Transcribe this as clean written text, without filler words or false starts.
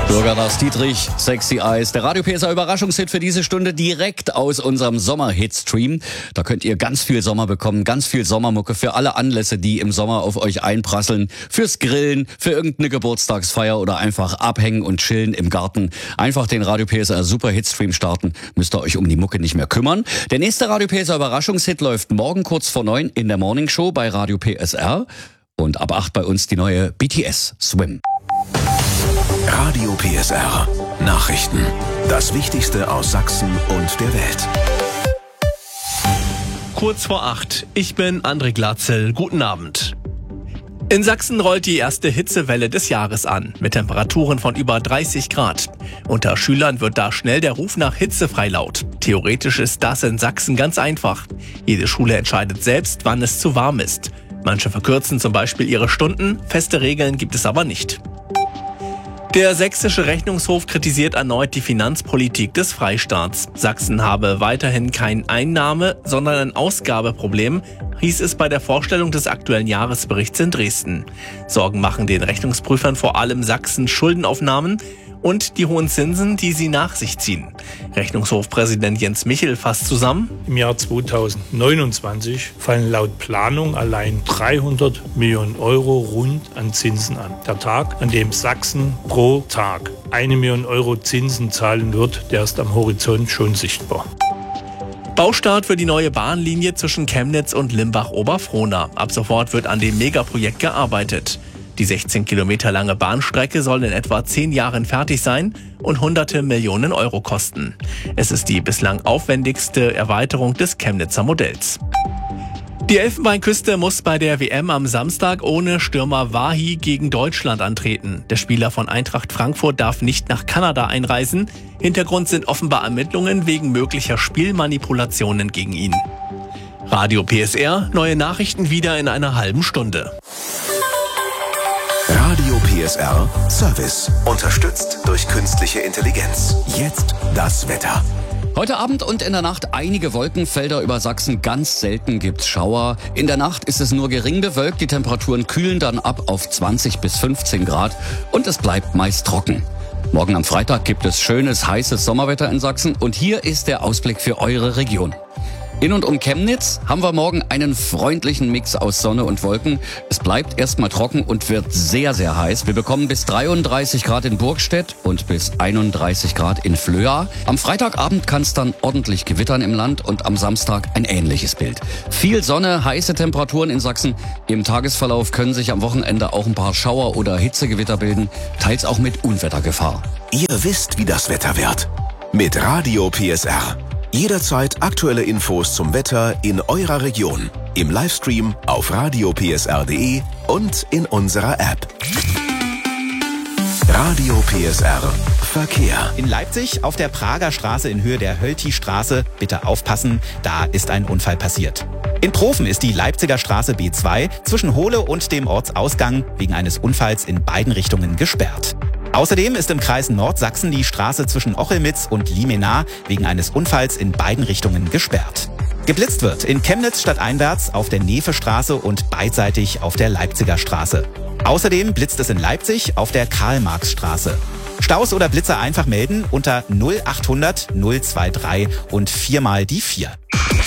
Bürger Lars Dietrich, Sexy Eyes, der Radio PSR Überraschungshit für diese Stunde direkt aus unserem Sommerhit-Stream. Da könnt ihr ganz viel Sommer bekommen, ganz viel Sommermucke für alle Anlässe, die im Sommer auf euch einprasseln. Fürs Grillen, für irgendeine Geburtstagsfeier oder einfach abhängen und chillen im Garten. Einfach den Radio PSR Super-Hit-Stream starten, müsst ihr euch um die Mucke nicht mehr kümmern. Der nächste Radio PSR Überraschungshit läuft morgen kurz vor 9 in der Morning Show bei Radio PSR. Und ab 8 bei uns die neue BTS Swim. Radio PSR. Nachrichten. Das Wichtigste aus Sachsen und der Welt. Kurz vor 8. Ich bin André Glatzel. Guten Abend. In Sachsen rollt die erste Hitzewelle des Jahres an, mit Temperaturen von über 30 Grad. Unter Schülern wird da schnell der Ruf nach hitzefrei laut. Theoretisch ist das in Sachsen ganz einfach. Jede Schule entscheidet selbst, wann es zu warm ist. Manche verkürzen zum Beispiel ihre Stunden, feste Regeln gibt es aber nicht. Der sächsische Rechnungshof kritisiert erneut die Finanzpolitik des Freistaats. Sachsen habe weiterhin kein Einnahme-, sondern ein Ausgabeproblem, hieß es bei der Vorstellung des aktuellen Jahresberichts in Dresden. Sorgen machen den Rechnungsprüfern vor allem Sachsens Schuldenaufnahmen und die hohen Zinsen, die sie nach sich ziehen. Rechnungshofpräsident Jens Michel fasst zusammen: Im Jahr 2029 fallen laut Planung allein 300 Millionen Euro rund an Zinsen an. Der Tag, an dem Sachsen pro Tag 1 Million Euro Zinsen zahlen wird, der ist am Horizont schon sichtbar. Baustart für die neue Bahnlinie zwischen Chemnitz und Limbach-Oberfrohna. Ab sofort wird an dem Megaprojekt gearbeitet. Die 16 Kilometer lange Bahnstrecke soll in etwa 10 Jahren fertig sein und hunderte Millionen Euro kosten. Es ist die bislang aufwendigste Erweiterung des Chemnitzer Modells. Die Elfenbeinküste muss bei der WM am Samstag ohne Stürmer Wahi gegen Deutschland antreten. Der Spieler von Eintracht Frankfurt darf nicht nach Kanada einreisen. Hintergrund sind offenbar Ermittlungen wegen möglicher Spielmanipulationen gegen ihn. Radio PSR, neue Nachrichten wieder in einer halben Stunde. Radio PSR Service. Unterstützt durch künstliche Intelligenz. Jetzt das Wetter. Heute Abend und in der Nacht einige Wolkenfelder über Sachsen. Ganz selten gibt's Schauer. In der Nacht ist es nur gering bewölkt. Die Temperaturen kühlen dann ab auf 20 bis 15 Grad. Und es bleibt meist trocken. Morgen am Freitag gibt es schönes, heißes Sommerwetter in Sachsen. Und hier ist der Ausblick für eure Region. In und um Chemnitz haben wir morgen einen freundlichen Mix aus Sonne und Wolken. Es bleibt erstmal trocken und wird sehr, sehr heiß. Wir bekommen bis 33 Grad in Burgstedt und bis 31 Grad in Flöa. Am Freitagabend kann es dann ordentlich gewittern im Land und am Samstag ein ähnliches Bild. Viel Sonne, heiße Temperaturen in Sachsen. Im Tagesverlauf können sich am Wochenende auch ein paar Schauer oder Hitzegewitter bilden, teils auch mit Unwettergefahr. Ihr wisst, wie das Wetter wird. Mit Radio PSR. Jederzeit aktuelle Infos zum Wetter in eurer Region. Im Livestream auf radiopsr.de und in unserer App. Radio PSR Verkehr. In Leipzig auf der Prager Straße in Höhe der Hölti-Straße. Bitte aufpassen, da ist ein Unfall passiert. In Profen ist die Leipziger Straße B2 zwischen Hohle und dem Ortsausgang wegen eines Unfalls in beiden Richtungen gesperrt. Außerdem ist im Kreis Nordsachsen die Straße zwischen Ochelmitz und Limenar wegen eines Unfalls in beiden Richtungen gesperrt. Geblitzt wird in Chemnitz stadteinwärts auf der Nevestraße und beidseitig auf der Leipziger Straße. Außerdem blitzt es in Leipzig auf der Karl-Marx-Straße. Staus oder Blitzer einfach melden unter 0800 023 und 4 mal die 4.